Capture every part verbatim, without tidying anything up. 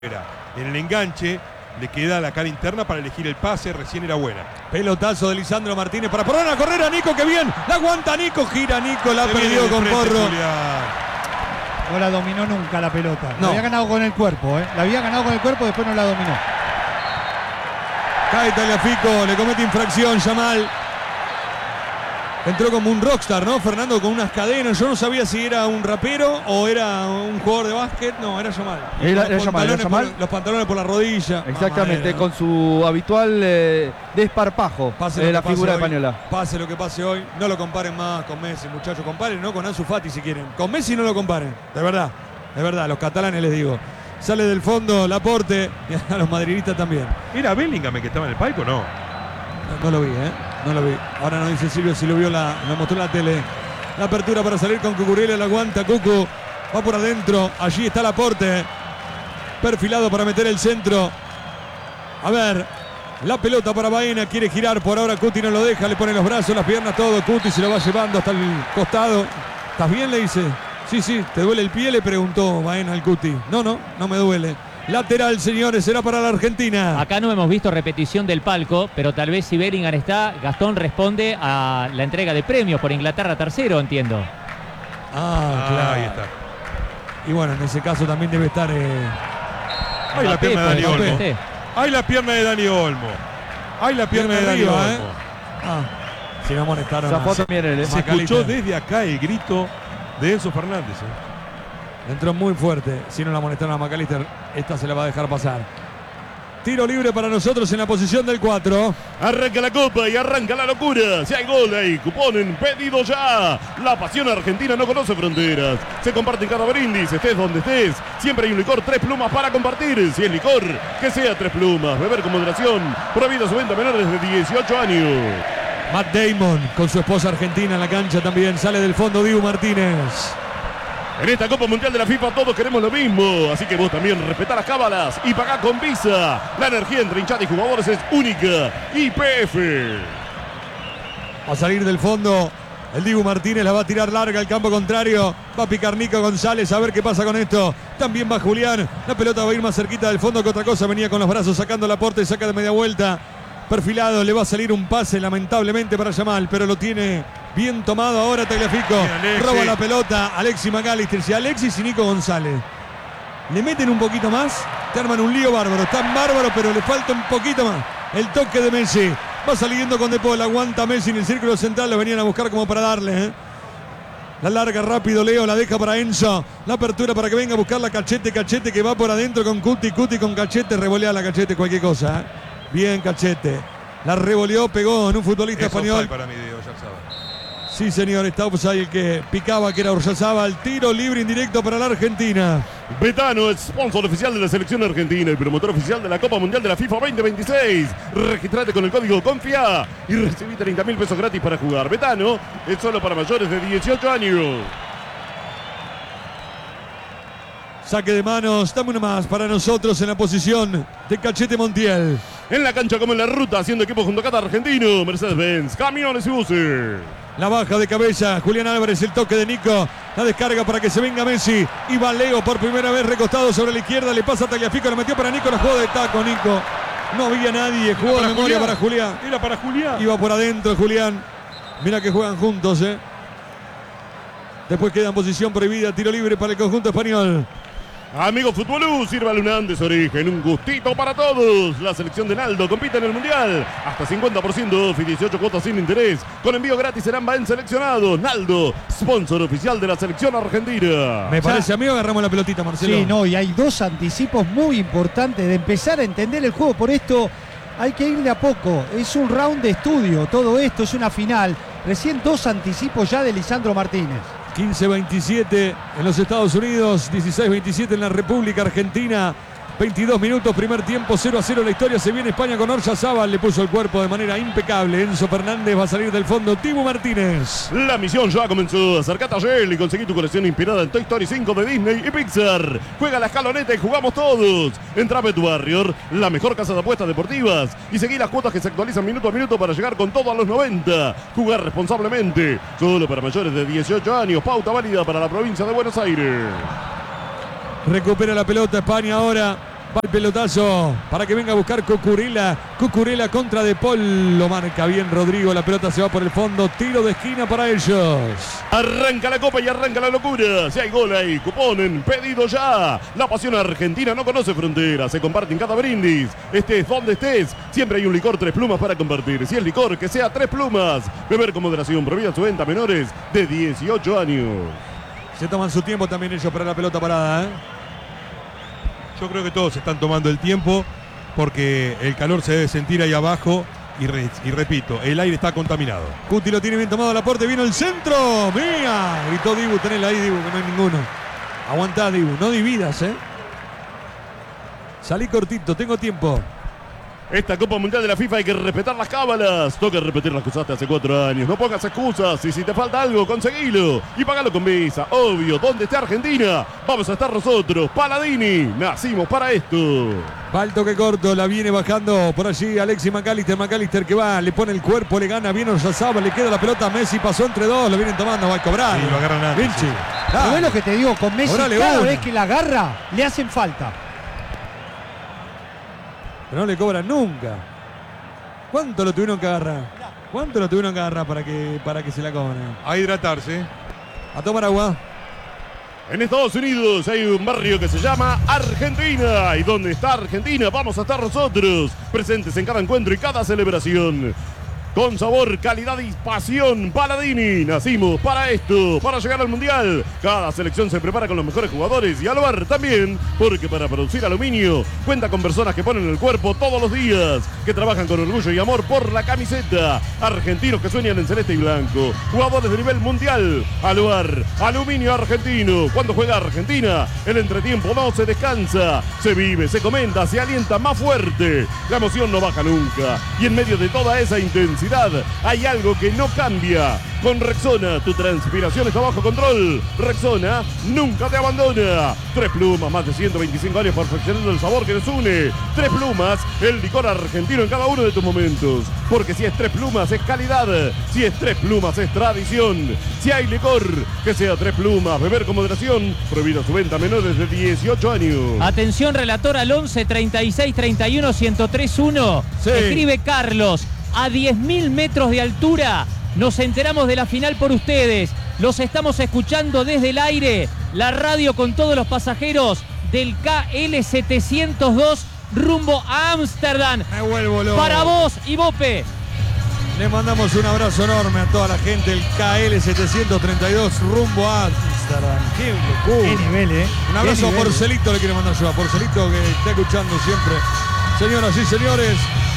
En el enganche le queda la cara interna para elegir el pase, recién era buena. Pelotazo de Lisandro Martínez para poner a correr a Nico, que bien, la aguanta Nico, gira Nico, la ha perdido con frente, Porro. Julián. No la dominó nunca la pelota. No. La había ganado con el cuerpo, ¿eh? La había ganado con el cuerpo, después no la dominó. Cae Tagliafico, le comete infracción Yamal. Entró como un rockstar, ¿no? Fernando, con unas cadenas. Yo no sabía si era un rapero o era un jugador de básquet. No, era Yamal. Era, era Los Yamal, era pantalones Yamal. por- Los pantalones por la rodilla. Exactamente, Mamadera, ¿no? con su habitual eh, desparpajo Pase de lo la que pase figura hoy, española. Pase lo que pase hoy. No lo comparen más con Messi, muchachos. Comparen, ¿no? Con Ansu Fati si quieren. Con Messi no lo comparen. De verdad. De verdad. Los catalanes les digo. Sale del fondo Laporte. Y a los madridistas también. ¿Era Bellingham el que estaba en el palco o no? No, no lo vi, ¿eh? No lo vi. Ahora nos dice Silvio si lo vio, la, lo mostró en la tele. La apertura para salir con Cucurella, la aguanta Cucu. Va por adentro. Allí está Laporte. Perfilado para meter el centro. A ver. La pelota para Baena. Quiere girar. Por ahora Cuti no lo deja. Le pone los brazos, las piernas, todo. Cuti se lo va llevando hasta el costado. ¿Estás bien? Le dice. Sí, sí. ¿Te duele el pie? Le preguntó Baena al Cuti. No, no. No me duele. Lateral, señores, será para la Argentina. Acá no hemos visto repetición del palco, pero tal vez si Bellingham está, Gastón responde a la entrega de premios por Inglaterra tercero, entiendo. Ah, claro. Ahí está. Y bueno, en ese caso también debe estar. Eh... Ay, la Mbappé, pierna de Dani por Olmo. Mbappé. Ay, la pierna de Dani Olmo. Ay, la pierna de Dani arriba, Olmo. ¿eh? Ah, si no amonestaron. Zafó a- también él, ¿eh? Se Macalita. escuchó desde acá el grito de Enzo Fernández. ¿eh? Entró muy fuerte. Si no la amonestaron a McAllister, esta se la va a dejar pasar. Tiro libre para nosotros en la posición del cuatro. Arranca la copa y arranca la locura. Si hay gol hay cupón en pedido ya. La pasión argentina no conoce fronteras. Se comparte en cada brindis, estés donde estés. Siempre hay un licor Tres Plumas para compartir. Si es licor, que sea Tres Plumas. Beber con moderación. Prohibido su venta a menores de dieciocho años. Matt Damon con su esposa argentina en la cancha también. Sale del fondo Dibu Martínez. En esta Copa Mundial de la FIFA todos queremos lo mismo. Así que vos también respetá las cábalas y pagá con Visa. La energía entre hinchada y jugadores es única. Y P F. A salir del fondo. El Dibu Martínez la va a tirar larga al campo contrario. Va a picar Nico González a ver qué pasa con esto. También va Julián. La pelota va a ir más cerquita del fondo que otra cosa. Venía con los brazos sacando la porta y saca de media vuelta. Perfilado, le va a salir un pase lamentablemente para Yamal, pero lo tiene bien tomado ahora Tagliafico. Bien, Alexis. Roba la pelota Alexis McAllister. Si Alexis y Nico González le meten un poquito más, te arman un lío bárbaro. Están bárbaros, pero le falta un poquito más. El toque de Messi. Va saliendo con De Paul, aguanta Messi en el círculo central. Lo venían a buscar como para darle, ¿eh? La larga rápido Leo, la deja para Enzo. La apertura para que venga a buscar la Cachete. Cachete que va por adentro con Cuti. Cuti con Cachete. Revolea la Cachete, cualquier cosa, ¿eh? Bien Cachete. La revoleó, pegó en un futbolista Eso español. fue para mí de Oyarzabal. Sí, señor, está offside el que picaba, que era Oyarzabal. Tiro libre indirecto para la Argentina. Betano es sponsor oficial de la selección argentina y promotor oficial de la Copa Mundial de la FIFA veinte veintiséis. Registrate con el código CONFIA y recibí treinta mil pesos gratis para jugar. Betano es solo para mayores de dieciocho años. Saque de manos, dame una más para nosotros en la posición de Cachete Montiel. En la cancha como en la ruta, haciendo equipo junto a cada argentino. Mercedes-Benz, camiones y buses. La baja de cabeza, Julián Álvarez, el toque de Nico. La descarga para que se venga Messi. Y va Leo por primera vez recostado sobre la izquierda. Le pasa a Tagliafico, lo metió para Nico, la jugó de taco Nico. No había nadie, jugó de Para memoria Julián. para Julián. Era para Julián. Iba por adentro Julián. Mira que juegan juntos, ¿eh? Después queda en posición prohibida, tiro libre para el conjunto español. Amigo Futbolú, sírvale un Andes Origen, un gustito para todos. La selección de Naldo compite en el Mundial. Hasta cincuenta por ciento off y dieciocho cuotas sin interés. Con envío gratis serán en seleccionados. Naldo, sponsor oficial de la selección argentina. Me parece a mí, agarramos la pelotita, Marcelo. Sí, no, y hay dos anticipos muy importantes de empezar a entender el juego. Por esto hay que ir de a poco. Es un round de estudio. Todo esto es una final. Recién dos anticipos ya de Lisandro Martínez. quince veintisiete en los Estados Unidos, dieciséis veintisiete en la República Argentina. veintidós minutos, primer tiempo, cero a cero la historia. Se viene España con Oyarzabal, le puso el cuerpo de manera impecable. Enzo Fernández va a salir del fondo. Dibu Martínez. La misión ya comenzó. Acercate a Shell y conseguí tu colección inspirada en Toy Story cinco de Disney y Pixar. Juega la escaloneta y jugamos todos. Entra a Bet Warrior, la mejor casa de apuestas deportivas. Y seguí las cuotas que se actualizan minuto a minuto para llegar con todo a los noventa. Jugar responsablemente. Solo para mayores de dieciocho años. Pauta válida para la provincia de Buenos Aires. Recupera la pelota España ahora. Va el pelotazo para que venga a buscar Cucurella. Cucurella contra De Paul. Lo marca bien Rodrigo. La pelota se va por el fondo. Tiro de esquina para ellos. Arranca la copa y arranca la locura. Si hay gol ahí, cupón en pedido ya. La pasión argentina no conoce fronteras. Se comparte en cada brindis. Estés donde estés. Siempre hay un licor Tres Plumas para compartir. Si es licor, que sea Tres Plumas. Beber con moderación. Prohibida su venta a menores de dieciocho años. Se toman su tiempo también ellos para la pelota parada, ¿eh? Yo creo que todos están tomando el tiempo porque el calor se debe sentir ahí abajo y, re, y repito, el aire está contaminado. Cuti lo tiene bien tomado al aporte, vino el centro. ¡Mía! Gritó Dibu, tenela ahí, Dibu, que no hay ninguno. Aguantá, Dibu, no dividas, ¿eh? Salí cortito, tengo tiempo. Esta Copa Mundial de la FIFA hay que respetar las cábalas. Toca repetir las que usaste hace cuatro años. No pongas excusas. Y si te falta algo, conseguilo. Y pagalo con Visa. Obvio, donde esté Argentina, vamos a estar nosotros. Paladini, nacimos para esto. Va el toque corto, la viene bajando por allí Alexis McAllister. McAllister que va, le pone el cuerpo, le gana bien Oyarzabal, le queda la pelota a Messi, pasó entre dos, lo vienen tomando, va a cobrar. Sí, lo agarran antes. Vinci. Pero ves lo que te digo, con Messi Orale, cada una. vez que la agarra, le hacen falta. Pero no le cobran nunca. ¿Cuánto lo tuvieron que agarrar? ¿Cuánto lo tuvieron que agarrar para que, para que se la cobren? A hidratarse. A tomar agua. En Estados Unidos hay un barrio que se llama Argentina. Y donde está Argentina, vamos a estar nosotros. Presentes en cada encuentro y cada celebración. Con sabor, calidad y pasión, Paladini. Nacimos para esto, para llegar al Mundial. Cada selección se prepara con los mejores jugadores y al bar también, porque para producir aluminio cuenta con personas que ponen el cuerpo todos los días, que trabajan con orgullo y amor por la camiseta. Argentinos que sueñan en celeste y blanco. Jugadores de nivel mundial. Aluar, aluminio argentino. Cuando juega Argentina, el entretiempo no se descansa. Se vive, se comenta, se alienta más fuerte. La emoción no baja nunca. Y en medio de toda esa intensidad, hay algo que no cambia. Con Rexona, tu transpiración está bajo control. Rexona nunca te abandona. Tres Plumas, más de ciento veinticinco años perfeccionando el sabor que nos une. Tres Plumas, el licor argentino en cada uno de tus momentos. Porque si es Tres Plumas es calidad. Si es Tres Plumas es tradición. Si hay licor, que sea Tres Plumas. Beber con moderación. Prohibida su venta a menores de dieciocho años. Atención, relator, al once, treinta y seis, treinta y uno, ciento tres, uno. Sí. Escribe Carlos. A diez mil metros de altura nos enteramos de la final por ustedes. Los estamos escuchando desde el aire. La radio con todos los pasajeros del K L setecientos dos rumbo a Ámsterdam. Me vuelvo loco. Para vos, Ibope. Le mandamos un abrazo enorme a toda la gente del K L setecientos treinta y dos rumbo a Ámsterdam. ¡Qué locura! Qué nivel, ¿eh? Un abrazo Qué a nivel. Porcelito le quiero mandar yo. A Porcelito que está escuchando siempre. Señoras y señores,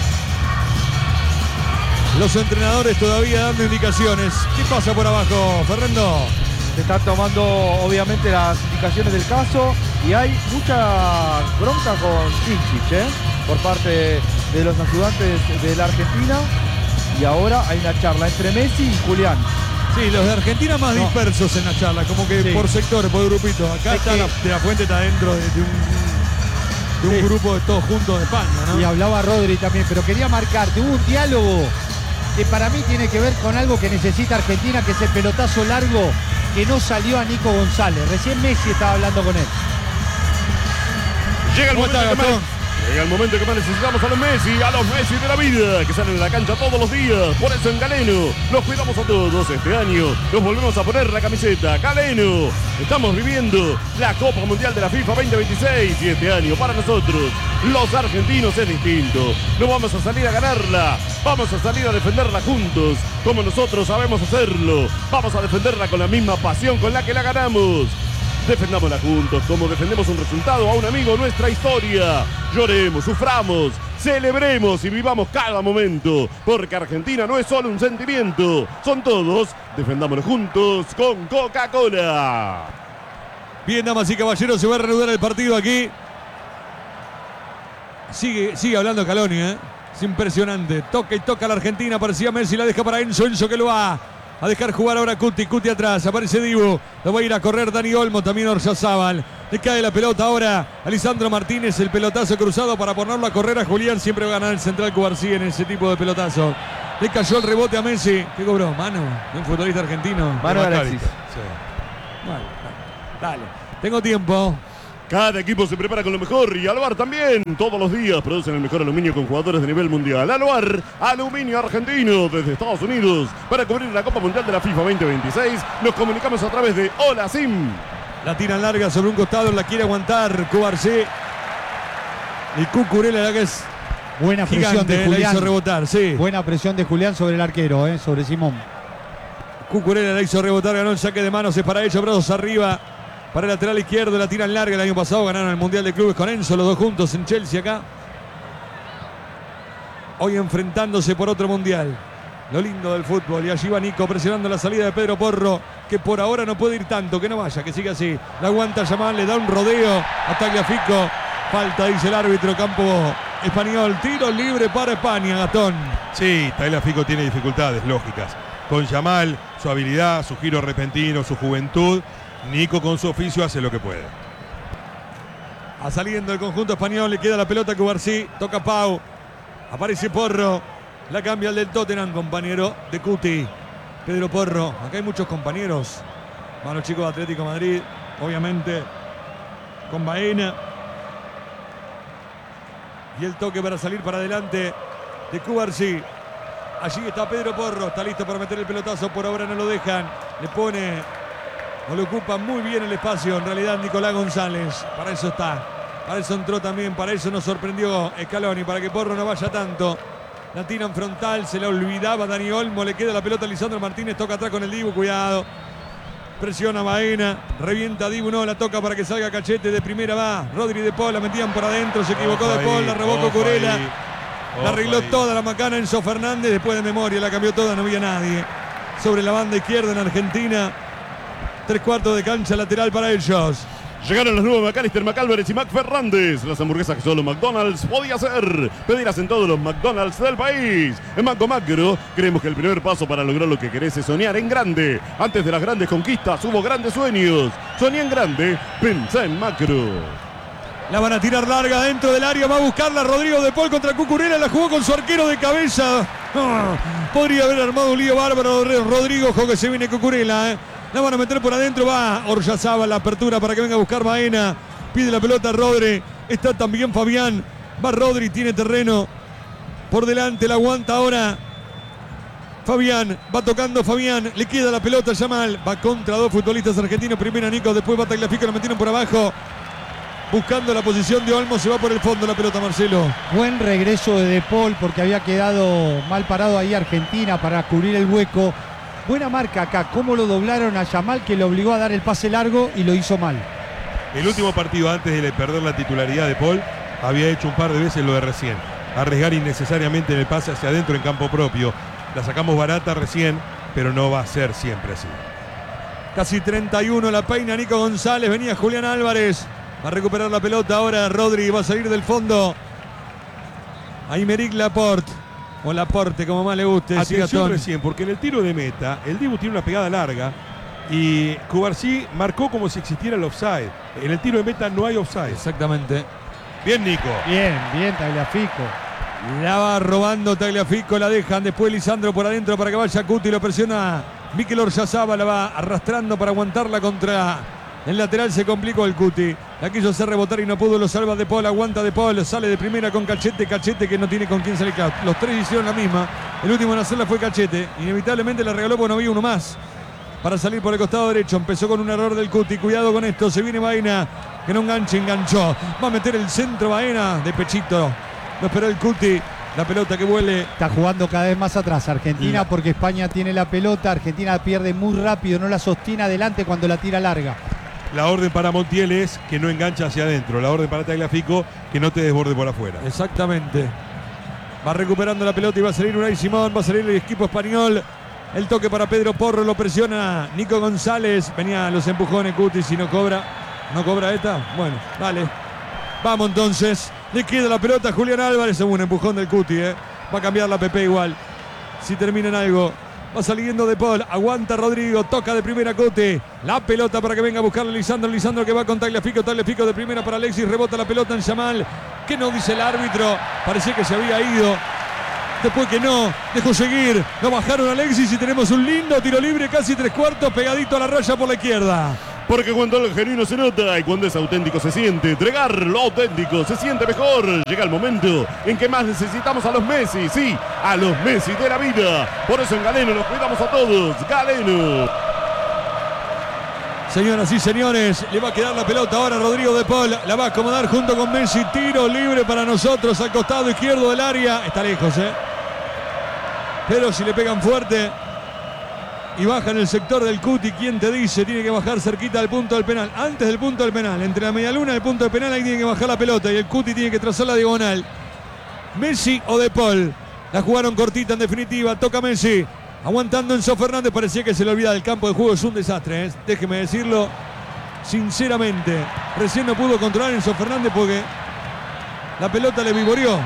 los entrenadores todavía dando indicaciones. ¿Qué pasa por abajo, Fernando? Se están tomando obviamente las indicaciones del caso y hay mucha bronca con Chinchich, ¿eh? Por parte de los ayudantes de la Argentina. Y ahora hay una charla entre Messi y Julián. Sí, los de Argentina más No. dispersos en la charla, como que Sí. por sectores, por grupitos. Acá Es está que- la, de la Fuente está dentro de, de un, de un Sí. grupo de todos juntos de España, ¿no? Y hablaba Rodri también, pero quería marcarte, hubo un diálogo que para mí tiene que ver con algo que necesita Argentina, que es el pelotazo largo que no salió a Nico González. Recién Messi estaba hablando con él. Llega el ¿Cómo momento está, que más, Gastón? llega el momento que más necesitamos a los Messi, a los Messi de la vida, que salen a la cancha todos los días. Por eso en Galeno los cuidamos a todos este año. Nos volvemos a poner la camiseta. Galeno, estamos viviendo la Copa Mundial de la FIFA veinte veintiséis y este año para nosotros, los argentinos, es distinto. No vamos a salir a ganarla, vamos a salir a defenderla juntos, como nosotros sabemos hacerlo. Vamos a defenderla con la misma pasión con la que la ganamos. Defendámosla juntos, como defendemos un resultado a un amigo, nuestra historia. Lloremos, suframos, celebremos y vivamos cada momento, porque Argentina no es solo un sentimiento, son todos. Defendámoslo juntos con Coca-Cola. Bien, damas y caballeros, se va a reanudar el partido aquí. Sigue, sigue hablando Caloni, ¿eh? Es impresionante. Toca y toca la Argentina. Parecía Messi, la deja para Enzo. Enzo que lo va a dejar jugar ahora Cuti. Cuti atrás. Aparece Dibu. Lo va a ir a correr Dani Olmo. También Oyarzabal. Le cae la pelota ahora a Lisandro Martínez. El pelotazo cruzado para ponerlo a correr a Julián. Siempre va a ganar el central Cubarsí en ese tipo de pelotazo. Le cayó el rebote a Messi. ¿Qué cobró? Mano. De un futbolista argentino. Mano de Macalister. Alexis. Sí. Bueno, dale. Tengo tiempo. Cada equipo se prepara con lo mejor y Aluar también. Todos los días producen el mejor aluminio con jugadores de nivel mundial. Aluar, aluminio argentino desde Estados Unidos. Para cubrir la Copa Mundial de la FIFA veinte veintiséis, nos comunicamos a través de Hola Sim. La tira larga sobre un costado, la quiere aguantar Cubarsí. Y Cucurella, la que es buena presión gigante, de Julián. la hizo rebotar, sí. Buena presión de Julián sobre el arquero, eh, sobre Simón. Cucurella la hizo rebotar, ganó el saque de manos, es para ellos, brazos arriba. Para el lateral izquierdo, la tiran larga. El año pasado ganaron el Mundial de Clubes con Enzo, los dos juntos en Chelsea acá. Hoy enfrentándose por otro Mundial. Lo lindo del fútbol. Y allí va Nico presionando la salida de Pedro Porro, que por ahora no puede ir tanto, que no vaya, que siga así. La aguanta Yamal, le da un rodeo a Tagliafico. Falta, dice el árbitro, campo español. Tiro libre para España, Gastón. Sí, Tagliafico tiene dificultades lógicas. Con Yamal, su habilidad, su giro repentino, su juventud. Nico con su oficio hace lo que puede. A saliendo el conjunto español, le queda la pelota a Cubarsí, toca Pau, aparece Porro, la cambia el del Tottenham, compañero de Cuti. Pedro Porro, acá hay muchos compañeros. Van los chicos de Atlético de Madrid, obviamente, con Baena. Y el toque para salir para adelante de Cubarsí. Allí está Pedro Porro, está listo para meter el pelotazo, por ahora no lo dejan. Le pone... No le ocupa muy bien el espacio, en realidad, Nicolás González. Para eso está. Para eso entró también. Para eso nos sorprendió Scaloni. Para que Porro no vaya tanto. La tira en frontal. Se la olvidaba Dani Olmo. Le queda la pelota a Lisandro Martínez. Toca atrás con el Dibu. Cuidado. Presiona Baena. Revienta Dibu. No, la toca para que salga Cachete. De primera va Rodri de Paul. La metían por adentro. Se equivocó de Paul. La robó Cucurella. La arregló toda la macana Enzo Fernández. Después de memoria la cambió toda. No había nadie. Sobre la banda izquierda en Argentina. Tres cuartos de cancha lateral para ellos. Llegaron los nuevos McAllister, McAlvarez y Mac Fernández. Las hamburguesas que solo McDonald's podía hacer. Pedirás en todos los McDonald's del país. En Banco Macro creemos que el primer paso para lograr lo que querés es soñar en grande. Antes de las grandes conquistas hubo grandes sueños. Soñá en grande, pensá en Macro. La van a tirar larga dentro del área. Va a buscarla Rodrigo de Paul contra Cucurella. La jugó con su arquero de cabeza. Oh, podría haber armado un lío bárbaro Rodrigo. Ojo que se viene Cucurella, eh. La van a meter por adentro, va Oryazábal, la apertura para que venga a buscar Baena. Pide la pelota Rodri, está también Fabián. Va Rodri, tiene terreno por delante, la aguanta ahora Fabián. Va tocando Fabián, le queda la pelota a Yamal. Va contra dos futbolistas argentinos, primero Nico, después va Tagliafico, la metieron por abajo. Buscando la posición de Olmo, se va por el fondo la pelota, Marcelo. Buen regreso de De Paul porque había quedado mal parado ahí Argentina para cubrir el hueco. Buena marca acá, cómo lo doblaron a Yamal, que le obligó a dar el pase largo y lo hizo mal. El último partido antes de perder la titularidad de Paul había hecho un par de veces lo de recién. Arriesgar innecesariamente en el pase hacia adentro en campo propio. La sacamos barata recién, pero no va a ser siempre así. Casi treinta y uno, la peina Nico González, venía Julián Álvarez. Va a recuperar la pelota ahora Rodri, va a salir del fondo. Aymeric Laporte. O Laporte, como más le guste. Atención recién, porque en el tiro de meta, el Dibu tiene una pegada larga y Cubarsí marcó como si existiera el offside. En el tiro de meta no hay offside. Exactamente. Bien, Nico. Bien, bien, Tagliafico. La va robando Tagliafico, la dejan. Después Lisandro por adentro para que vaya Cuti, lo presiona Mikel Oryazábal, la va arrastrando para aguantarla contra el lateral. Se complicó el Cuti. La quiso hacer rebotar y no pudo, lo salva De Paul, aguanta De Paul, sale de primera con Cachete, Cachete que no tiene con quién salir. Los tres hicieron la misma, el último en hacerla fue Cachete, inevitablemente la regaló porque no había uno más para salir por el costado derecho. Empezó con un error del Cuti, cuidado con esto, se viene Baena, que no enganche, enganchó, va a meter el centro Baena de pechito, lo esperó el Cuti. La pelota que vuele. Está jugando cada vez más atrás Argentina y... porque España tiene la pelota, Argentina pierde muy rápido, no la sostiene adelante cuando la tira larga. La orden para Montiel es que no engancha hacia adentro. La orden para Tagliafico, que no te desborde por afuera. Exactamente. Va recuperando la pelota y va a salir Unai Simón. Va a salir el equipo español. El toque para Pedro Porro. Lo presiona Nico González. Venía los empujones Cuti. Si no cobra. ¿No cobra esta? Bueno, dale. Vamos entonces. Le queda la pelota a Julián Álvarez. Es un empujón del Cuti, ¿eh? Va a cambiar la P P igual. Si termina en algo. Va saliendo De Paul, aguanta Rodrigo, toca de primera Cuti. La pelota para que venga a buscarle Lisandro. Lisandro que va con Tagliafico, Tagliafico de primera para Alexis. Rebota la pelota en Yamal. ¿Qué no dice el árbitro? Parecía que se había ido. Después que no, dejó seguir. Lo bajaron a Alexis y tenemos un lindo tiro libre, casi tres cuartos, pegadito a la raya por la izquierda. Porque cuando el genuino se nota y cuando es auténtico se siente. Entregar lo auténtico se siente mejor. Llega el momento en que más necesitamos a los Messi. Sí, a los Messi de la vida. Por eso en Galeno los cuidamos a todos. Galeno. Señoras y señores, le va a quedar la pelota ahora a Rodrigo de Paul. La va a acomodar junto con Messi. Tiro libre para nosotros al costado izquierdo del área. Está lejos, ¿eh? Pero si le pegan fuerte y baja en el sector del Cuti, ¿quién te dice? Tiene que bajar cerquita del punto del penal. Antes del punto del penal. Entre la medialuna y el punto del penal, ahí tiene que bajar la pelota. Y el Cuti tiene que trazar la diagonal. Messi o de Paul. La jugaron cortita en definitiva. Toca Messi. Aguantando Enzo Fernández. Parecía que se le olvida del campo de juego. Es un desastre, ¿eh? Déjeme decirlo sinceramente. Recién no pudo controlar Enzo Fernández porque la pelota le vivoreó.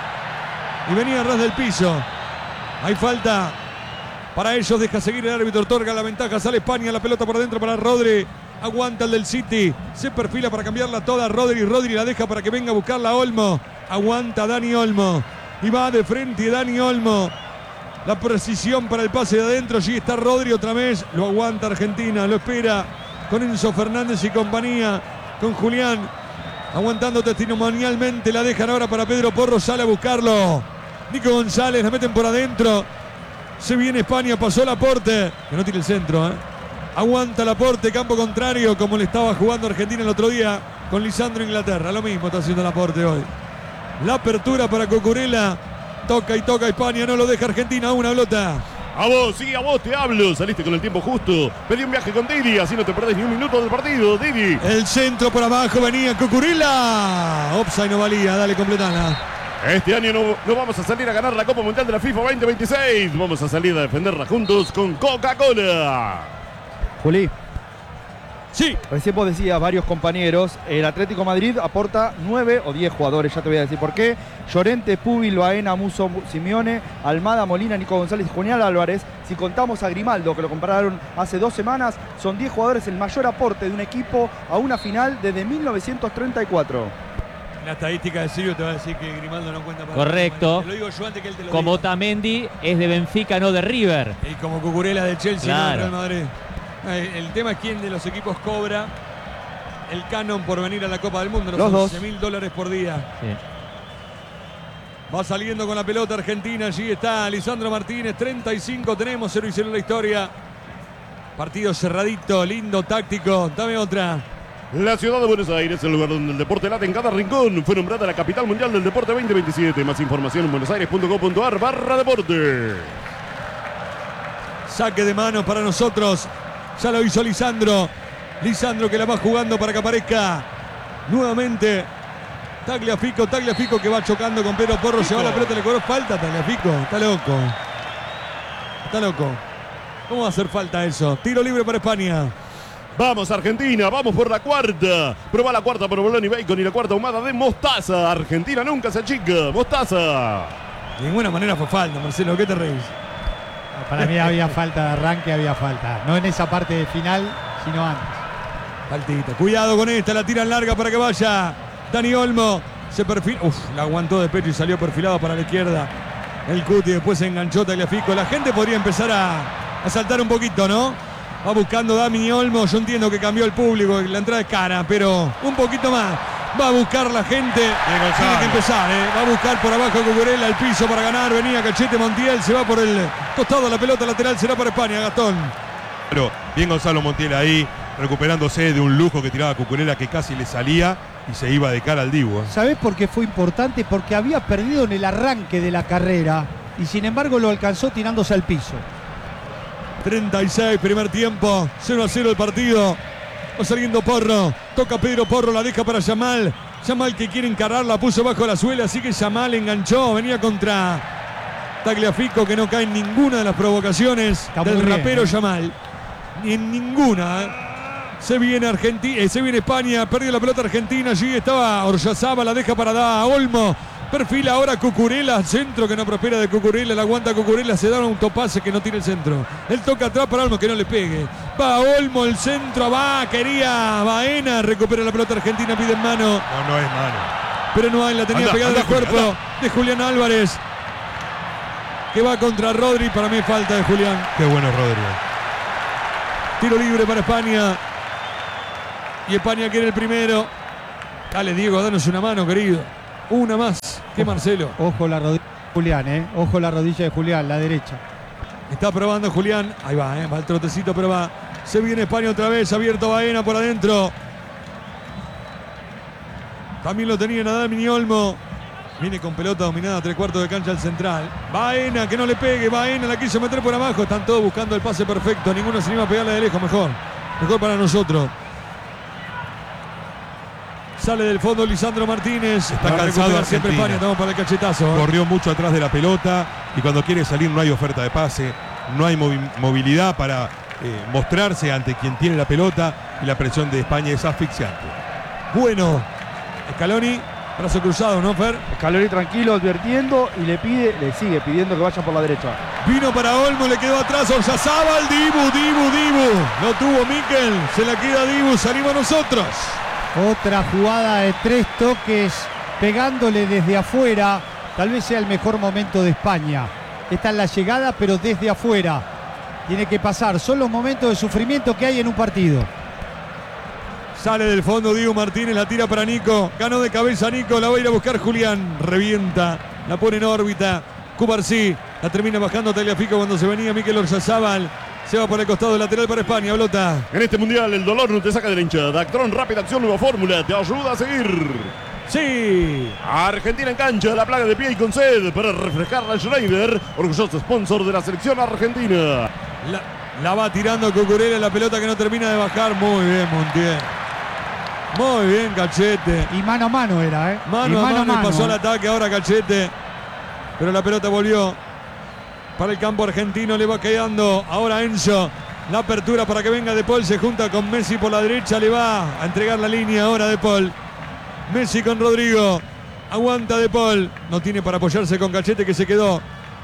Y venía a ras del piso. Hay falta para ellos. Deja seguir el árbitro. Otorga la ventaja. Sale España. La pelota por adentro para Rodri. Aguanta el del City. Se perfila para cambiarla toda. Rodri. Rodri la deja para que venga a buscarla Olmo. Aguanta Dani Olmo. Y va de frente Dani Olmo. La precisión para el pase de adentro. Allí está Rodri otra vez. Lo aguanta Argentina. Lo espera con Enzo Fernández y compañía. Con Julián. Aguantando testimonialmente. La dejan ahora para Pedro Porro. Sale a buscarlo. Nico González. La meten por adentro. Se viene España. Pasó Laporte. Que no tiene el centro, ¿eh? Aguanta Laporte. Campo contrario. Como le estaba jugando Argentina el otro día con Lisandro Inglaterra. Lo mismo está haciendo Laporte hoy. La apertura para Cucurella. Toca y toca España, no lo deja Argentina. Una pelota. A vos, sí, a vos te hablo. Saliste con el tiempo justo. Pedí un viaje con Didi, así no te perdés ni un minuto del partido, Didi. El centro por abajo, venía Cucurella. Offside no valía, dale, completana. Este año no, no vamos a salir a ganar la Copa Mundial de la FIFA veinte veintiséis. Vamos a salir a defenderla juntos con Coca-Cola. Juli. Sí. Recién vos decías, varios compañeros, el Atlético Madrid aporta nueve o diez jugadores, ya te voy a decir por qué. Llorente, Pubil, Baena, Muso, Simeone, Almada, Molina, Nico González y Julián Álvarez. Si contamos a Grimaldo, que lo compararon hace dos semanas, son diez jugadores, el mayor aporte de un equipo a una final desde mil novecientos treinta y cuatro. La estadística de Silvio te va a decir que Grimaldo no cuenta para correcto. Te lo digo yo antes que él te lo Como diga. Otamendi es de Benfica, no de River. Y como Cucurella de Chelsea, Claro. no de Real Madrid. El tema es quién de los equipos cobra el canon por venir a la Copa del Mundo. Los dos. once mil dólares por día. Sí. Va saliendo con la pelota Argentina. Allí está Lisandro Martínez. treinta y cinco tenemos. cero y cero en la historia. Partido cerradito, lindo, táctico. Dame otra. La ciudad de Buenos Aires, el lugar donde el deporte late en cada rincón, fue nombrada la capital mundial del deporte veinte veintisiete. Más información en buenosaires punto com punto ar barra deporte. Saque de manos para nosotros. Ya lo hizo Lisandro. Lisandro que la va jugando para que aparezca nuevamente Tagliafico. Tagliafico que va chocando con Pedro Porro. Lleva la pelota, le cobró falta. Tagliafico. Está loco. Está loco. ¿Cómo va a hacer falta eso? Tiro libre para España. Vamos Argentina, vamos por la cuarta. Prueba la cuarta por Bolón y Bacon y la cuarta ahumada de mostaza. Argentina nunca se achica. Mostaza. De ninguna manera fue falta, Marcelo. ¿Qué te reís? Para mí había falta de arranque, había falta. No en esa parte de final, sino antes. Faltita. Cuidado con esta, la tiran larga para que vaya Dani Olmo. Se perfila. Uf, la aguantó de pecho y salió perfilado para la izquierda. El Cuti después se enganchó Tagliafico. La gente podría empezar a, a saltar un poquito, ¿no? Va buscando Dani Olmo. Yo entiendo que cambió el público, la entrada es cara, pero un poquito más. Va a buscar la gente. Tiene que empezar, ¿eh? Va a buscar por abajo Cucurella al piso para ganar. Venía Cachete Montiel. Se va por el costado. La pelota lateral será para España, Gastón. Pero bien Gonzalo Montiel ahí, recuperándose de un lujo que tiraba Cucurella que casi le salía y se iba de cara al Dibu. ¿eh? ¿Sabés por qué fue importante? Porque había perdido en el arranque de la carrera y sin embargo lo alcanzó tirándose al piso. treinta y seis, primer tiempo. cero a cero el partido. Va saliendo Porro. Toca Pedro Porro, la deja para Yamal. Yamal que quiere encarar, la puso bajo la suela, así que Yamal enganchó. Venía contra Tagliafico, que no cae en ninguna de las provocaciones Está del muy bien, rapero ¿eh? Yamal. Ni en ninguna. ¿eh? Se viene Argentina, eh, se viene España, perdió la pelota Argentina. Allí estaba Orjazaba, la deja para da Olmo. Perfila ahora Cucurella, centro que no prospera de Cucurella, la aguanta Cucurella, se da un autopase que no tiene el centro. Él toca atrás para Olmo que no le pegue. Va Olmo, el centro, va, quería Baena, recupera la pelota Argentina, pide en mano. No, no es mano. Pero no hay, la tenía Anda, pegada en el anda, cuerpo Julián, de Julián Álvarez. Que va contra Rodri, para mí falta de Julián. Qué bueno Rodrigo. Tiro libre para España. Y España quiere el primero. Dale, Diego, danos una mano, querido. Una más que Marcelo. Ojo la rodilla de Julián, ¿eh? Ojo la rodilla de Julián, la derecha. Está probando Julián. Ahí va, ¿eh? Va el trotecito, pero va. Se viene España otra vez. Abierto Baena por adentro. También lo tenía Nadal Miniolmo. Viene con pelota dominada, tres cuartos de cancha al central. Baena, que no le pegue. Baena la quiso meter por abajo. Están todos buscando el pase perfecto. Ninguno se anima a pegarle de lejos. Mejor. Mejor para nosotros. Sale del fondo Lisandro Martínez. Está cansado siempre España. Estamos para el cachetazo. Corrió mucho atrás de la pelota y cuando quiere salir no hay oferta de pase. No hay movi movilidad para eh, mostrarse ante quien tiene la pelota y la presión de España es asfixiante. Bueno, Scaloni, brazo cruzado, ¿no, Fer? Scaloni tranquilo, advirtiendo y le pide, le sigue pidiendo que vayan por la derecha. Vino para Olmo, le quedó atrás Orsazábal, Dibu, Dibu, Dibu. No tuvo Mikel, se la queda Dibu, salimos nosotros. Otra jugada de tres toques pegándole desde afuera. Tal vez sea el mejor momento de España. Está en la llegada, pero desde afuera. Tiene que pasar. Son los momentos de sufrimiento que hay en un partido. Sale del fondo Dibu Martínez, la tira para Nico. Ganó de cabeza Nico, la va a ir a buscar Julián. Revienta, la pone en órbita. Cubarsí, la termina bajando Tagliafico cuando se venía Mikel Orsazábal. Se va por el costado lateral para España, Blota. En este mundial el dolor no te saca de la hinchada. Actron Rápida Acción Nueva Fórmula te ayuda a seguir. Sí. Argentina en cancha, la plaga de pie y con sed para refrescar la Schneider, orgulloso sponsor de la selección argentina. La, la va tirando Cucurella, la pelota que no termina de bajar. Muy bien, Montiel. Muy bien, Cachete. Y mano a mano era, ¿eh? Mano y a mano, mano, mano y pasó ¿eh? al ataque ahora Cachete. Pero la pelota volvió para el campo argentino, le va quedando ahora Enzo. La apertura para que venga De Paul, se junta con Messi por la derecha, le va a entregar la línea ahora De Paul. Messi con Rodrigo, aguanta De Paul, no tiene para apoyarse con Cachete que se quedó.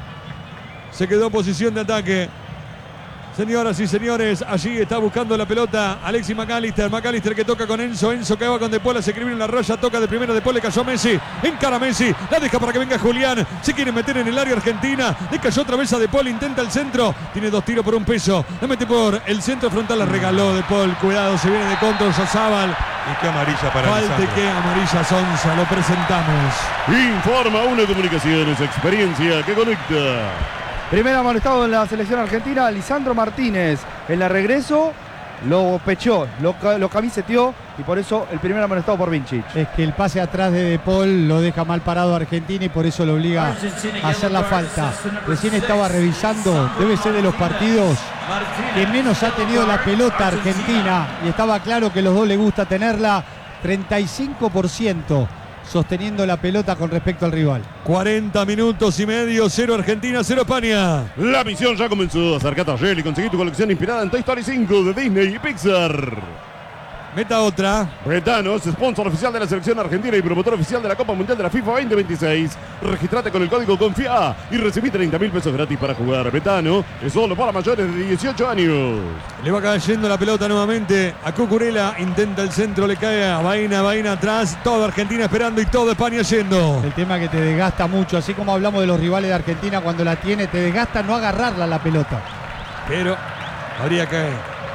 Se quedó en posición de ataque. Señoras y señores, allí está buscando la pelota Alexis McAllister. McAllister que toca con Enzo. Enzo que va con De Paul. Se escribe en la raya. Toca de primero De Paul. Le cayó a Messi. Encara a Messi. La deja para que venga Julián. Se quiere meter en el área argentina. Le cayó otra vez a De Paul. Intenta el centro. Tiene dos tiros por un peso. Le mete por el centro frontal. La regaló De Paul. Cuidado. Se viene de contra Orsazábal. Y qué amarilla para Falte Lisandro. que amarilla Sonsa. Lo presentamos. Informa Una Comunicaciones, experiencia que conecta. Primer amonestado en la selección argentina, Lisandro Martínez. En la regreso lo pechó, lo, lo camiseteó y por eso el primer amonestado por Vincic. Es que el pase atrás de De Paul lo deja mal parado a Argentina y por eso lo obliga a hacer la falta. Recién estaba revisando, debe ser de los partidos que menos ha tenido la pelota Argentina y estaba claro que a los dos les gusta tenerla. Treinta y cinco por ciento sosteniendo la pelota con respecto al rival. cuarenta minutos y medio, cero Argentina, cero España. La misión ya comenzó. Acercate a Shell y conseguí tu colección inspirada en Toy Story cinco de Disney y Pixar. Meta otra. Betanos, sponsor oficial de la selección argentina y promotor oficial de la Copa Mundial de la FIFA veinte veintiséis. Registrate con el código CONFIA y recibí treinta mil pesos gratis para jugar. Betano es solo para mayores de dieciocho años. Le va cayendo la pelota nuevamente a Cucurella. Intenta el centro, le cae a Baena, Baena atrás. Toda Argentina esperando y toda España yendo. El tema que te desgasta mucho, así como hablamos de los rivales de Argentina cuando la tiene, te desgasta no agarrarla la pelota. Pero habría que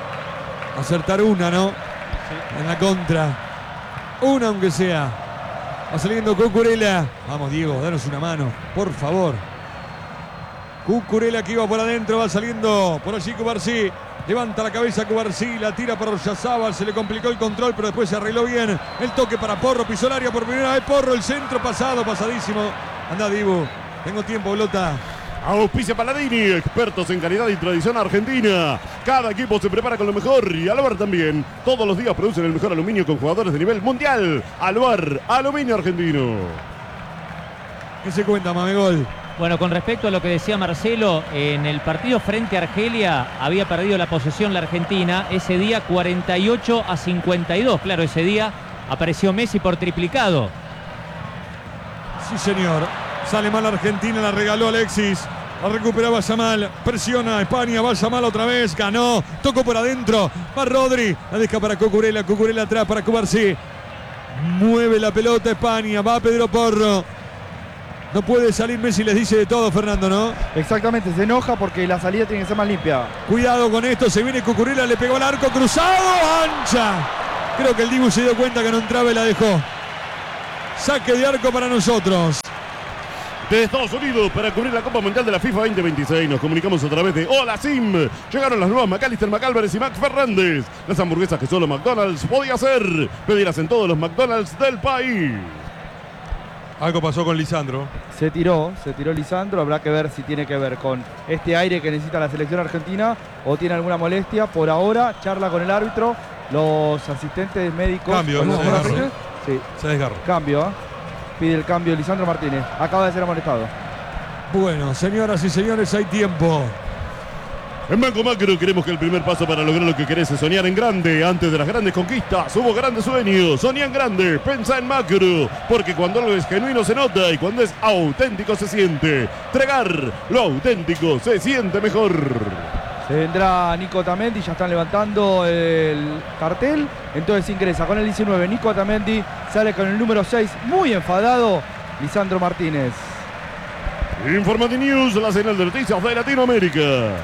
acertar una, ¿no? En la contra. Una aunque sea. Va saliendo Cucurella. Vamos, Diego, danos una mano, por favor. Cucurella que iba por adentro, va saliendo por allí Cubarsí. Levanta la cabeza Cubarsí, la tira para Orsazábal. Se le complicó el control, pero después se arregló bien. El toque para Porro, pisó el área por primera vez. Porro, el centro pasado, pasadísimo. Anda, Dibu. Tengo tiempo, Blota. Auspicia Paladini, expertos en calidad y tradición argentina. Cada equipo se prepara con lo mejor y Aluar también. Todos los días producen el mejor aluminio con jugadores de nivel mundial. Aluar, aluminio argentino. ¿Qué se cuenta, Mamegol? Bueno, con respecto a lo que decía Marcelo, en el partido frente a Argelia había perdido la posesión la Argentina. Ese día cuarenta y ocho a cincuenta y dos. Claro, ese día apareció Messi por triplicado. Sí, señor. Sale mal Argentina, la regaló Alexis. La recuperaba Yamal. Presiona a España. Va Yamal otra vez. Ganó. Tocó por adentro. Va Rodri. La deja para Cucurella. Cucurella atrás para Cubarsí. Mueve la pelota España. Va Pedro Porro. No puede salir Messi. Les dice de todo, Fernando, ¿no? Exactamente, se enoja porque la salida tiene que ser más limpia. Cuidado con esto. Se viene Cucurella. Le pegó al arco cruzado. Ancha. Creo que el Dibu se dio cuenta que no entraba y la dejó. Saque de arco para nosotros. De Estados Unidos para cubrir la Copa Mundial de la FIFA veinte veintiséis. Nos comunicamos a través de Hola Sim. Llegaron las nuevas McAllister, McAlvarez y Mac Fernández. Las hamburguesas que solo McDonald's podía hacer. Pedirás en todos los McDonald's del país. Algo pasó con Lisandro. Se tiró, se tiró Lisandro. Habrá que ver si tiene que ver con este aire que necesita la selección argentina o tiene alguna molestia. Por ahora, charla con el árbitro, los asistentes médicos. Cambio, ¿no? se desgarró. Sí. Se desgarró. Cambio, ¿eh? Pide el cambio Lisandro Martínez. Acaba de ser amonestado. Bueno, señoras y señores, hay tiempo. En Banco Macro queremos que el primer paso para lograr lo que querés es soñar en grande. Antes de las grandes conquistas hubo grandes sueños. Soñá en grande, pensá en macro. Porque cuando algo es genuino se nota y cuando es auténtico se siente. Tregar, lo auténtico se siente mejor. Se vendrá Nico Otamendi, ya están levantando el cartel. Entonces ingresa con el diecinueve Nico Otamendi. Sale con el número seis, muy enfadado, Lisandro Martínez. Informati News, la señal de noticias de Latinoamérica.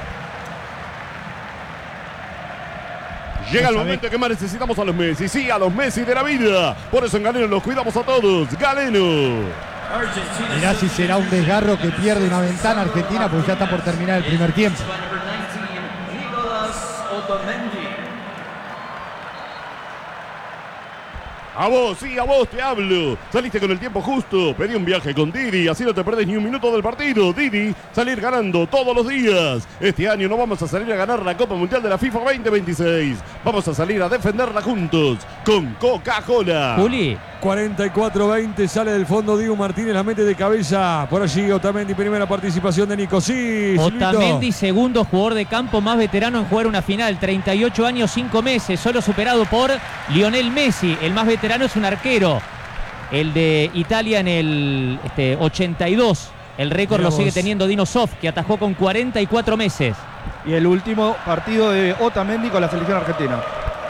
Llega el momento que más necesitamos a los Messi. Sí, a los Messi de la vida. Por eso en Galeno los cuidamos a todos. Galeno. Mirá si será un desgarro que pierde una ventana Argentina, porque ya está por terminar el primer tiempo. A vos, sí, a vos te hablo. Saliste con el tiempo justo. Pedí un viaje con Didi, así no te perdés ni un minuto del partido. Didi, salir ganando todos los días. Este año no vamos a salir a ganar la Copa Mundial de la FIFA veinte veintiséis. Vamos a salir a defenderla juntos con Coca-Cola. Juli. cuarenta y cuatro veinte, sale del fondo Diego Martínez, la mete de cabeza. Por allí Otamendi, primera participación de Nico. Sí, Otamendi, segundo jugador de campo más veterano en jugar una final. treinta y ocho años, cinco meses, solo superado por Lionel Messi. El más veterano es un arquero, el de Italia en el este, ochenta y dos. El récord lo sigue teniendo Dino Zoff, que atajó con cuarenta y cuatro meses. Y el último partido de Otamendi con la selección argentina.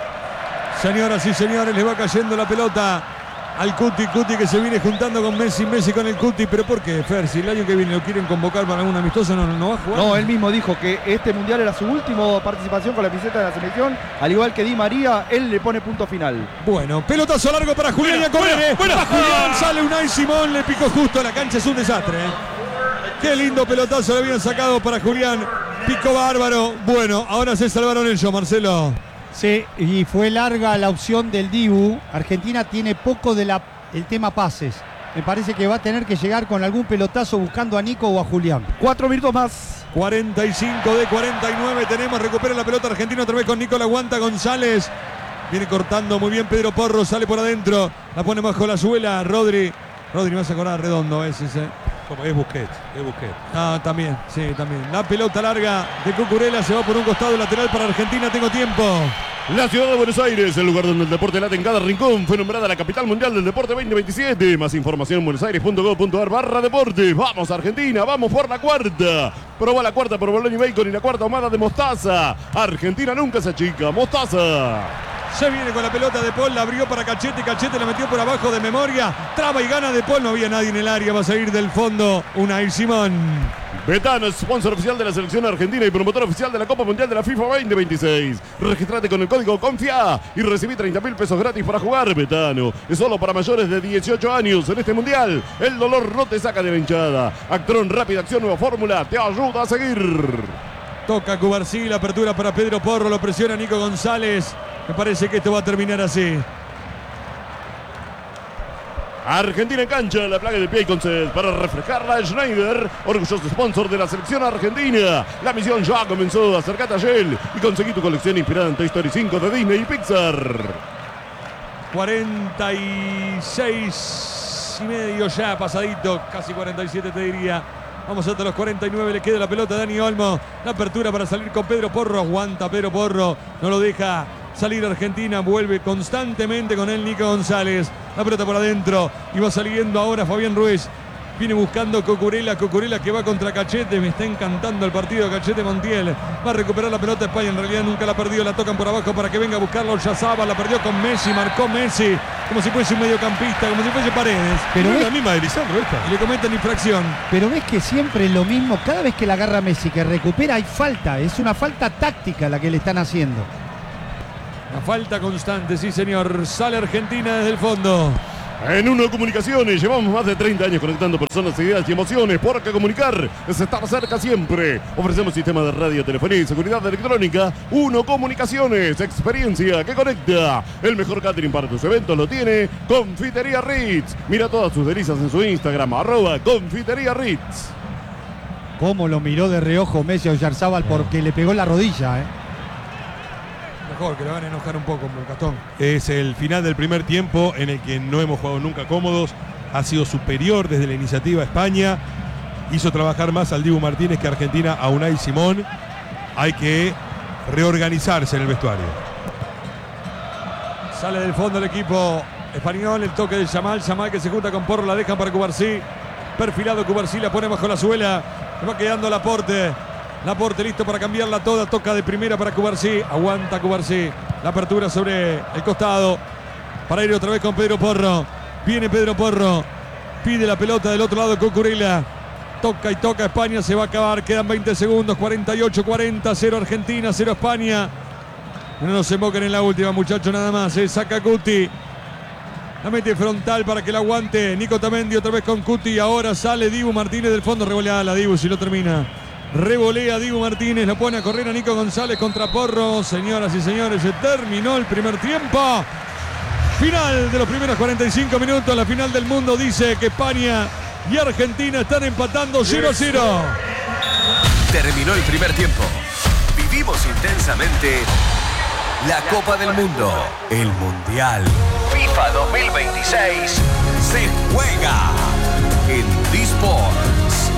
Señoras y señores, le va cayendo la pelota al Cuti, Cuti que se viene juntando con Messi, Messi con el Cuti. ¿Pero por qué, Fer? Si el año que viene lo quieren convocar para algún amistoso, no, no va a jugar. No, él mismo dijo que este mundial era su última participación con la camiseta de la selección. Al igual que Di María, él le pone punto final. Bueno, pelotazo largo para Julián y a correr, ¿eh? Buena, buena. Julián, sale Unai Simón, le picó justo a la cancha, es un desastre, ¿eh? Qué lindo pelotazo le habían sacado para Julián. Pico bárbaro. Bueno, ahora se salvaron ellos, Marcelo. Sí, y fue larga la opción del Dibu. Argentina tiene poco de la el tema pases. Me parece que va a tener que llegar con algún pelotazo buscando a Nico o a Julián. Cuatro minutos más. cuarenta y cinco de cuarenta y nueve tenemos. Recupera la pelota Argentina otra vez con Nico. La aguanta González. Viene cortando muy bien Pedro Porro. Sale por adentro. La pone bajo la suela. Rodri. Rodri me hace acordar Redondo ese. ese. Como es Busquets, es Busquets. Ah, también, sí, también. La pelota larga de Cucurella se va por un costado lateral para Argentina. Tengo tiempo. La ciudad de Buenos Aires, el lugar donde el deporte late en cada rincón, fue nombrada la capital mundial del deporte veinte veintisiete. Más información en buenosaires punto gov punto ar barra deporte. Vamos Argentina, vamos por la cuarta. Probá la cuarta por bolón y bacon y la cuarta ahumada de mostaza. Argentina nunca se achica, mostaza. Se viene con la pelota de Paul, la abrió para Cachete, Cachete la metió por abajo de memoria, traba y gana de Paul, no había nadie en el área, va a salir del fondo Unai Simón. Betano, sponsor oficial de la selección argentina y promotor oficial de la Copa Mundial de la FIFA veinte veintiséis. Registrate con el código CONFIA y recibí treinta mil pesos gratis para jugar. Betano es solo para mayores de dieciocho años. En este mundial, el dolor no te saca de la hinchada. Actron, rápida acción, nueva fórmula, te ayuda a seguir. Toca Cubarsí, la apertura para Pedro Porro, lo presiona Nico González. Me parece que esto va a terminar así. Argentina en cancha, la plaga de pie y con sed para refrescarla. Schneider, orgulloso sponsor de la selección argentina. La misión ya comenzó. Acercate a Shell y conseguí tu colección inspirada en Toy Story cinco de Disney y Pixar. cuarenta y seis y medio ya pasadito, casi cuarenta y siete te diría. Vamos hasta los cuarenta y nueve, le queda la pelota a Dani Olmo. La apertura para salir con Pedro Porro. Aguanta Pedro Porro, no lo deja salir Argentina. Vuelve constantemente con él Nico González. La pelota por adentro y va saliendo ahora Fabián Ruiz. Viene buscando Cucurella, Cucurella que va contra Cachete. Me está encantando el partido Cachete Montiel. Va a recuperar la pelota España, en realidad nunca la ha perdido. La tocan por abajo para que venga a buscarlo Yazaba. La perdió con Messi, marcó Messi. Como si fuese un mediocampista, como si fuese Paredes. Pero No es ves, la misma de Lisandro esta. Y le comentan infracción. pero ves que siempre es lo mismo. Cada vez que la agarra Messi, que recupera, hay falta. Es una falta táctica la que le están haciendo. La falta constante, sí señor. Sale Argentina desde el fondo. En Uno Comunicaciones llevamos más de treinta años conectando personas, ideas y emociones, porque comunicar es estar cerca siempre. Ofrecemos sistemas de radio, telefonía y seguridad electrónica. Uno Comunicaciones, experiencia que conecta. El mejor catering para tus eventos lo tiene Confitería Ritz. Mira todas sus delicias en su Instagram, arroba Confitería Ritz. Cómo lo miró de reojo Messi a Oyarzábal porque le pegó la rodilla, ¿eh? Mejor que lo van a enojar un poco, Gastón. Es el final del primer tiempo en el que no hemos jugado nunca cómodos. Ha sido superior desde la iniciativa España. Hizo trabajar más al Dibu Martínez que Argentina a Unai Simón. Hay que reorganizarse en el vestuario. Sale del fondo el equipo español. El toque de Yamal. Yamal que se junta con Porro. La dejan para Cubarsí. Perfilado Cubarsí. La pone bajo la suela. Le va quedando Laporte. Laporte listo para cambiarla toda. Toca de primera para Cubarsí. Aguanta Cubarsí. La apertura sobre el costado. Para ir otra vez con Pedro Porro. Viene Pedro Porro. Pide la pelota del otro lado Cucurella. Toca y toca España. Se va a acabar. Quedan veinte segundos. cuarenta y ocho cuarenta. cero Argentina. cero España. No nos emboquen en la última, muchachos, nada más. Eh. Saca Cuti. La mete frontal para que la aguante. Nico Tamendi otra vez con Cuti. Ahora sale Dibu Martínez del fondo. Revoleada la Dibu si lo termina. Revolea Dibu Martínez, lo pone a correr a Nico González contra Porro. Señoras y señores, se terminó el primer tiempo. Final de los primeros cuarenta y cinco minutos. La final del mundo dice que España y Argentina están empatando cero a cero. Terminó el primer tiempo. Vivimos intensamente la Copa del Mundo. El Mundial FIFA dos mil veintiséis se juega en D-Sports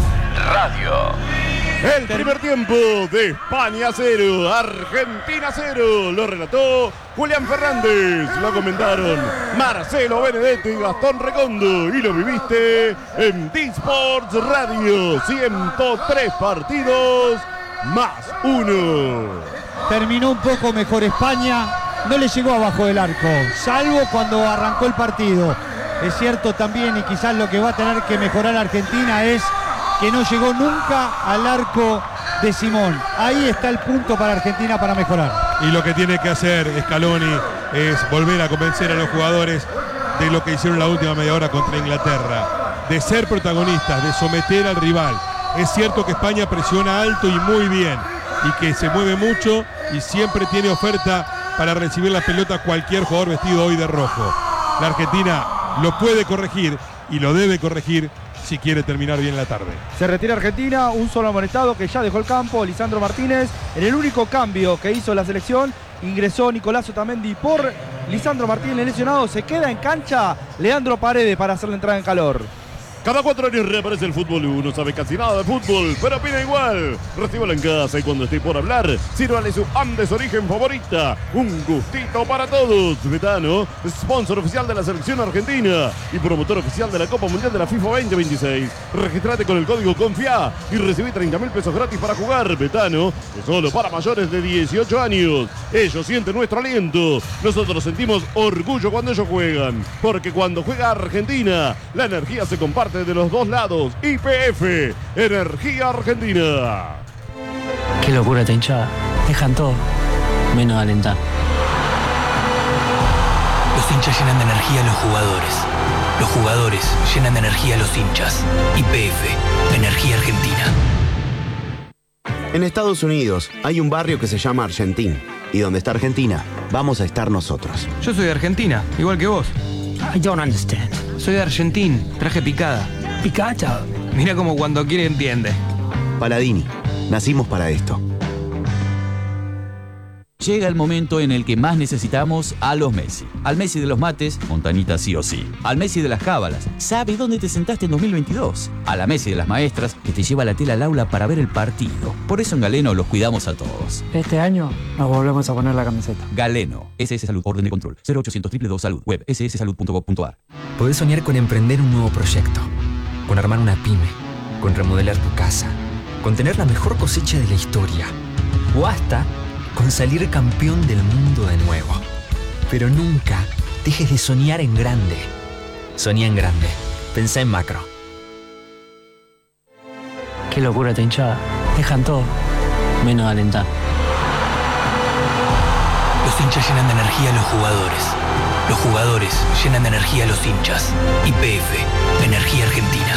Radio. El primer tiempo de España cero, Argentina cero. Lo relató Julián Fernández. Lo comentaron Marcelo Benedetti y Gastón Recondo. Y lo viviste en D-Sports Radio. ciento tres partidos más uno. Terminó un poco mejor España. No le llegó abajo del arco, salvo cuando arrancó el partido. Es cierto también, y quizás lo que va a tener que mejorar Argentina es que no llegó nunca al arco de Simón. Ahí está el punto para Argentina para mejorar. Y lo que tiene que hacer Scaloni es volver a convencer a los jugadores de lo que hicieron la última media hora contra Inglaterra, de ser protagonistas, de someter al rival. Es cierto que España presiona alto y muy bien, y que se mueve mucho y siempre tiene oferta para recibir la pelota cualquier jugador vestido hoy de rojo. La Argentina lo puede corregir y lo debe corregir si quiere terminar bien la tarde. Se retira Argentina, un solo amonestado que ya dejó el campo, Lisandro Martínez. En el único cambio que hizo la selección, ingresó Nicolás Otamendi por Lisandro Martínez lesionado. Se queda en cancha Leandro Paredes para hacer la entrada en calor. Cada cuatro años reaparece el fútbol y uno no sabe casi nada de fútbol, pero opina igual. Recíbalo en casa y cuando esté por hablar, sírvale su Andes Origen favorita. Un gustito para todos. Betano, sponsor oficial de la selección argentina y promotor oficial de la Copa Mundial de la FIFA veinte veintiséis. Registrate con el código CONFIA y recibí treinta mil pesos gratis para jugar. Betano es solo para mayores de dieciocho años. Ellos sienten nuestro aliento. Nosotros sentimos orgullo cuando ellos juegan. Porque cuando juega Argentina, la energía se comparte de los dos lados. Y P F, Energía Argentina. Qué locura esta hinchada. Dejan todo, menos alentar. Los hinchas llenan de energía a los jugadores. Los jugadores llenan de energía a los hinchas. Y P F, Energía Argentina. En Estados Unidos hay un barrio que se llama Argentín. Y donde está Argentina, vamos a estar nosotros. Yo soy de Argentina, igual que vos. I don't understand. Soy de Argentín, traje picada. ¿Picada? Mira como cuando quiere entiende. Paladini, nacimos para esto. Llega el momento en el que más necesitamos a los Messi. Al Messi de los mates, Montanita sí o sí. Al Messi de las cábalas, sabe dónde te sentaste en dos mil veintidós. A la Messi de las maestras, que te lleva la tela al aula para ver el partido. Por eso en Galeno los cuidamos a todos. Este año nos volvemos a poner la camiseta. Galeno, S S Salud, orden de control, cero ochocientos dos dos dos Salud, web ese ese salud punto gov punto a r. Podés soñar con emprender un nuevo proyecto, con armar una pyme, con remodelar tu casa, con tener la mejor cosecha de la historia, o hasta con salir campeón del mundo de nuevo. Pero nunca dejes de soñar en grande. Soñá en grande. Pensá en macro. Qué locura esta hinchada. Dejan todo, menos alentar. Los Los hinchas llenan de energía a los jugadores. Los jugadores llenan de energía a los hinchas. Y P F, Energía Argentina.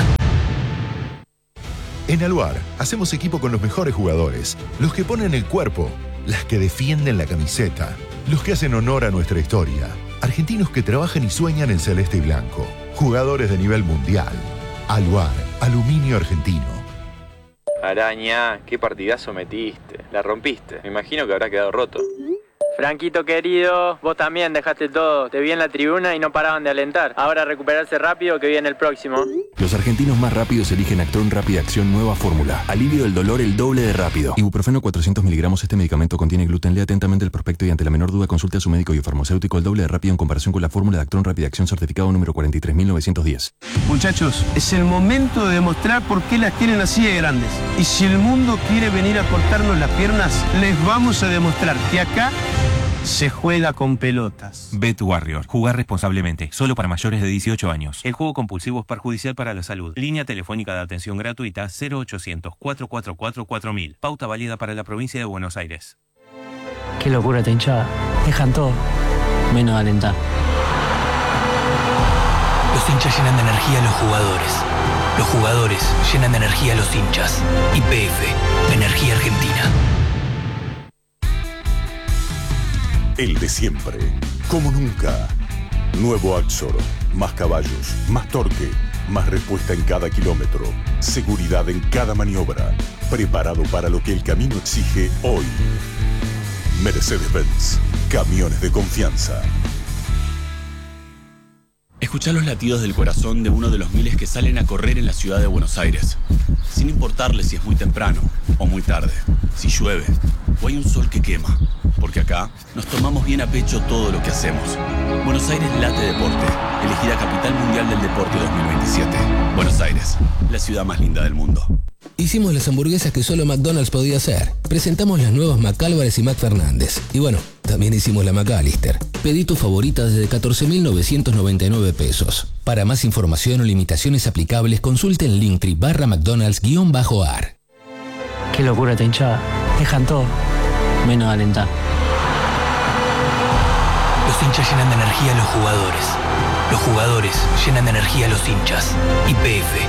En Aluar hacemos equipo con los mejores jugadores, los que ponen el cuerpo, las que defienden la camiseta, los que hacen honor a nuestra historia, argentinos que trabajan y sueñan en celeste y blanco, jugadores de nivel mundial. Aluar, aluminio argentino. Araña, qué partidazo metiste, la rompiste, me imagino que habrá quedado roto. Franquito querido, vos también dejaste todo, te vi en la tribuna y no paraban de alentar. Ahora recuperarse rápido que viene el próximo. Los argentinos más rápidos eligen Actron Rápida Acción Nueva Fórmula. Alivio del dolor el doble de rápido. Ibuprofeno cuatrocientos miligramos. Este medicamento contiene gluten. Lea atentamente el prospecto y ante la menor duda consulte a su médico y farmacéutico. El doble de rápido en comparación con la fórmula de Actron Rápida Acción certificado número cuarenta y tres mil novecientos diez. Muchachos, es el momento de demostrar por qué las tienen así de grandes. Y si el mundo quiere venir a cortarnos las piernas, les vamos a demostrar que acá se juega con pelotas. Bet Warrior. Jugar responsablemente. Solo para mayores de dieciocho años. El juego compulsivo es perjudicial para la salud. Línea telefónica de atención gratuita cero ochocientos, cuatro cuatro cuatro, cuatro mil. Pauta válida para la provincia de Buenos Aires. Qué locura esta hinchada. Dejan todo, menos alentar. Los hinchas llenan de energía a los jugadores. Los jugadores llenan de energía a los hinchas. Y P F, Energía Argentina. El de siempre, como nunca. Nuevo Axor, más caballos, más torque, más respuesta en cada kilómetro, seguridad en cada maniobra, preparado para lo que el camino exige hoy. Mercedes-Benz, camiones de confianza. Escuchá los latidos del corazón de uno de los miles que salen a correr en la ciudad de Buenos Aires, sin importarle si es muy temprano o muy tarde, si llueve o hay un sol que quema, porque acá nos tomamos bien a pecho todo lo que hacemos. Buenos Aires late deporte, elegida Capital Mundial del Deporte dos mil veintisiete. Buenos Aires, la ciudad más linda del mundo. Hicimos las hamburguesas que solo McDonald's podía hacer. Presentamos las nuevas McAlvarez y McFernández. Y bueno, también hicimos la McAllister. Pedí tu favorita desde catorce mil novecientos noventa y nueve pesos. Para más información o limitaciones aplicables, consulte en Linktree barra McDonald's-ar. Qué locura esta hinchada. Dejan todo, menos alentar. Los hinchas llenan de energía a los jugadores. Los jugadores llenan de energía a los hinchas. Y P F,